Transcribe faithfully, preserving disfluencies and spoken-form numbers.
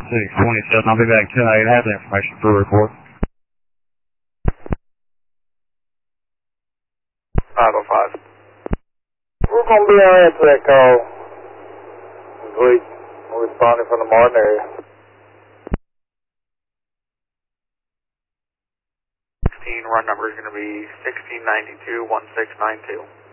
six twenty-seven. I'll be back ten eight. Have the information for a report. five oh five. We're going to be on answer that call. Complete. We're responding from the Martin area. sixteen, run number is going to be sixteen ninety-two one six nine two.